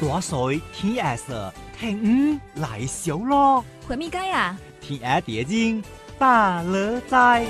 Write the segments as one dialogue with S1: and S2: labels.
S1: 大水天下色，天来小咯。
S2: 回咪街啊？
S1: 天下地精大乐在。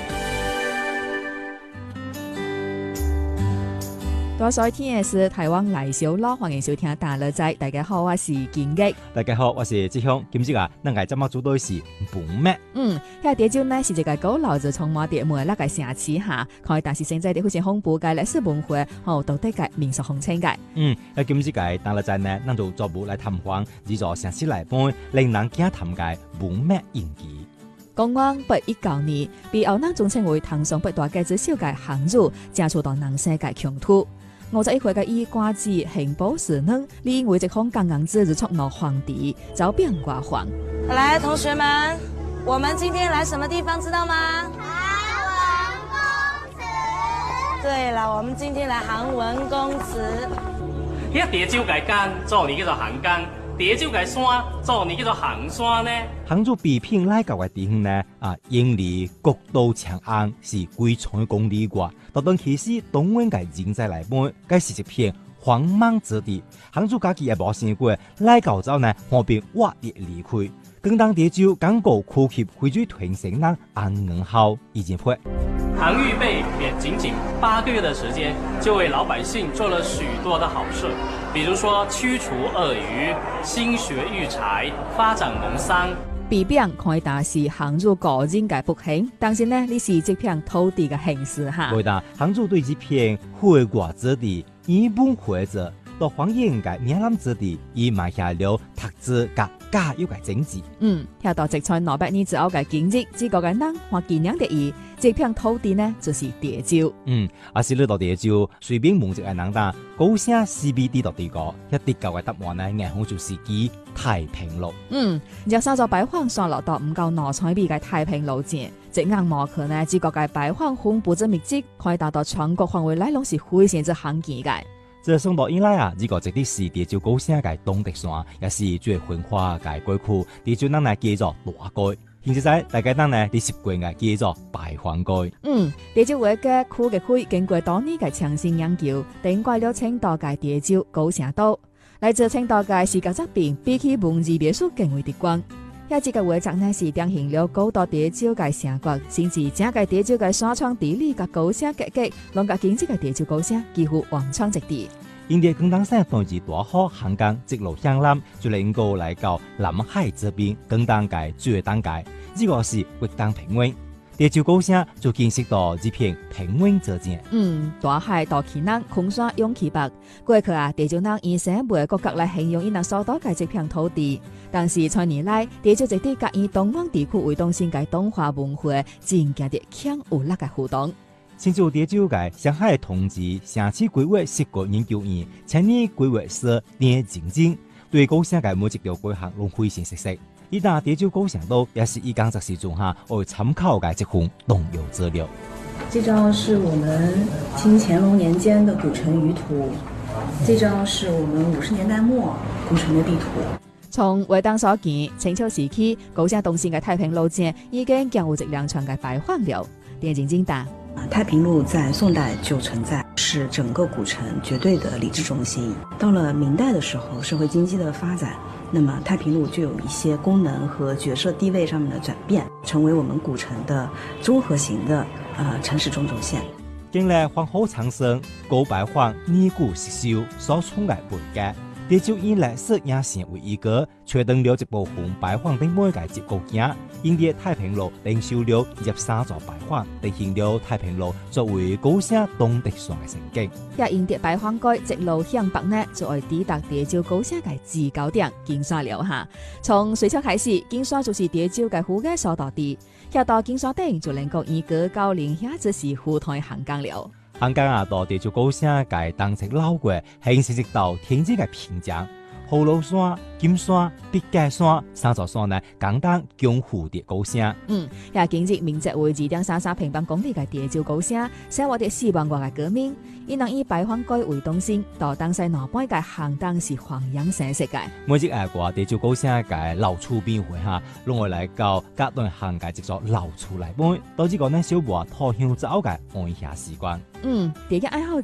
S2: 大水天嘅是台灣來小咯，歡迎收聽大樂仔。大家好，我是建吉。
S1: 大家好，我是志雄。今日啊，咱個節目主題是本咩？
S2: 喺潮州呢是一個古老就充滿啲梅那個城市嚇，可以但是現在啲好似恐怖嘅歷史文化，道德嘅民俗風情嘅。
S1: 喺今日嘅大樂仔呢，咱就逐步來探訪呢座城市內本令人驚嘆嘅本咩印記。
S2: 公元819年，被歐南總稱為唐宋8大家之首嘅項羽，接觸到南西嘅疆土。51歲嘅伊瓜子刑部侍郎，你因為這項剛剛之日觸怒皇帝，遭貶掛皇。
S3: 來，同學們，我們今天來什麼地方知道嗎？
S4: 韓文公祠。
S3: 對了，我們今天來韓文公祠。
S5: 一潮州嘅江，做你叫做韓江；潮州嘅山，做你叫做韓山呢。
S1: 項羽被聘來到嘅地方呢，因離國都長安是幾千公里外。到當其時，東灣嘅人在來本，該是一片荒茫之地。項羽家己也無想過，來到之後呢，何必挖地離開？更當潮州剛過苦澀非最團成人安寧後已經會。
S5: 項羽被貶僅僅8個月的時間，就為老百姓做了許多的好事，比如說驅除鱷魚、興學育才、發展農桑。
S2: 被貶可以打是項羽個人嘅不幸，但是呢，你是這片土地嘅幸事哈。
S1: 對的，項羽對這片開國之地一本回者，到荒野嘅嶺南之地，已埋下了特質及加油嘅種子。
S2: 聽到直在200年之後嘅經濟，這個嘅人或紀念的意，這片土地呢就是潮州。
S1: 是呢度潮州，隨便問一個人答，高聲 CBD 到地個，一啲舊嘅答案呢，硬好就是記太平路。
S2: 若稍作擺放上落到唔夠攞彩筆嘅太平路線，隻硬模區呢，這個嘅擺放分布之密集，可以達到全國範圍內攏是非常之罕見嘅。
S1: 自宋代以來呢個直啲是潮州高聲嘅東德山，也是最繁華嘅街區，潮州人呢叫做大街。現在大家人呢，啲習慣嘅叫做白環街。
S2: 潮州話嘅區嘅區，經過多年嘅長線研究，定蓋了青島嘅潮州高聲島。來自青島嘅視覺側邊，比起文字別墅更為直觀。一節嘅畫作呢是呈現了高度潮州嘅城郭，甚至整個潮州嘅山川地理嘅高聲結構，讓個經濟嘅潮州高聲幾乎完全一致。
S1: 因啲廣東省當時大河漢江直路向南，就能夠來到南海這邊廣東界最當界，呢個是活動平穩。潮州高聲就見識到這片平穩之境。
S2: 大海大氣南，空山湧起北。過去潮州人以生活國格來形容伊那所到嘅這片土地，但是近年來，潮州這地甲以東灣地區為中心嘅東華文化，漸漸地強有力嘅互動。
S1: 新竹潮州嘅上海同志城市規劃設計研究院青年規劃師鄭靜靜對高聲嘅每一條規劃攏非常熟悉。依家潮州高聲島也是以工作時中為參考嘅這份動用資料。
S6: 這張是我們清乾隆年間的古城輿圖，這張是我們50年代末古城的地圖。
S2: 從畫檔所見，清朝時期高聲東線嘅太平路線已經經有一兩場嘅擺放了。鄭靜靜答：
S6: 太平路在宋代就存在，是整個古城絕對的理智中心。到了明代的時候，社會經濟的發展，那麼太平路就有一些功能和角色地位上面的轉變，成為我們古城的綜合型的城市中軸線。
S1: 經歷皇后長生、高白坊、二古石秀所創嘅文革，潮州以歷史也成為一個確定了一部分白坊頂每嘅一個景。因啲太平路領受了23座白坊，定型了太平路作為高聲東德山嘅成景。
S2: 也因啲白坊街直路向北呢，就會抵達潮州高聲嘅制高點金沙了哈。從隋朝開始，金沙就是潮州嘅府嘅所在地。下到金沙頂就能夠以高高嶺下只是湖台行江了。
S1: 行江到潮州高聲嘅東側繞過，形成一道天際嘅屏障。葫蘆山、金山、筆架山三座山呢，簡單共蝴蝶高聲。
S2: 也經濟面積為2.33平方公里嘅潮州高聲，生活啲4萬外嘅居民，伊能以白坊街為中心，到東西南北嘅行當是黃洋盛世嘅。
S1: 每一個潮州高聲嘅老厝邊會攏會來到隔段行嘅一座老厝內本，導致個呢小部拖鄉走嘅安下習慣。
S2: 第一愛好